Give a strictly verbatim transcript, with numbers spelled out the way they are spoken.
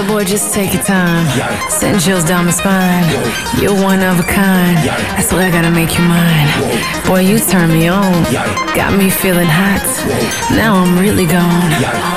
Boy, just take your time. Send chills down my spine. You're one of a kind. I swear I gotta make you mine. Boy, you turn me on. Got me feeling hot. Now I'm really gone.